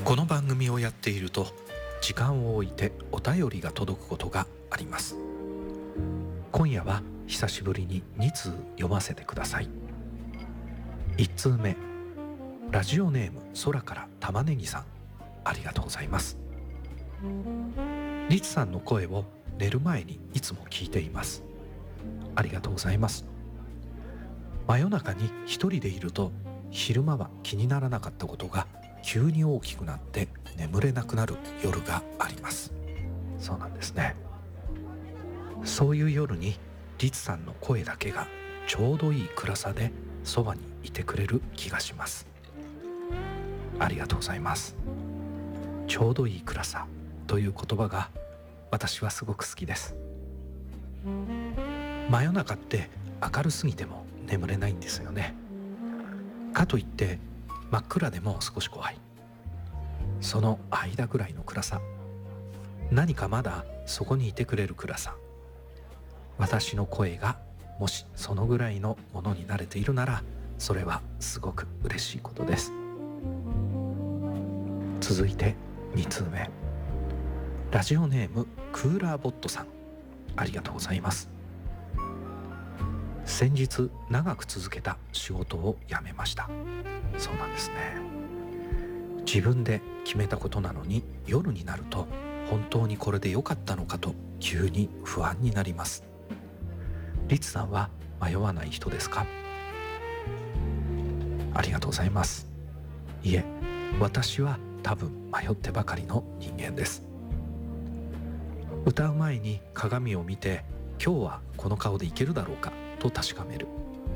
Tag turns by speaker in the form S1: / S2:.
S1: この番組をやっていると時間を置いてお便りが届くことがあります。今夜は久しぶりに2通読ませてください。1通目、ラジオネーム空から玉ねぎさん、ありがとうございます。リツさんの声を寝る前にいつも聞いています。ありがとうございます。真夜中に一人でいると昼間は気にならなかったことが急に大きくなって眠れなくなる夜があります。そうなんですね。そういう夜にリツさんの声だけがちょうどいい暗さでそばにいてくれる気がします。ありがとうございます。ちょうどいい暗さという言葉が私はすごく好きです。真夜中って明るすぎても眠れないんですよね。かといって真っ暗でも少し怖い。その間ぐらいの暗さ、何かまだそこにいてくれる暗さ、私の声がもしそのぐらいのものに慣れているなら、それはすごく嬉しいことです。続いて2通目、ラジオネームクーラーボットさん、ありがとうございます。先日長く続けた仕事を辞めました。そうなんですね。自分で決めたことなのに夜になると本当にこれで良かったのかと急に不安になります。リツさんは迷わない人ですか？ありがとうございます。いえ、私は多分迷ってばかりの人間です。歌う前に鏡を見て、今日はこの顔でいけるだろうかと確かめる。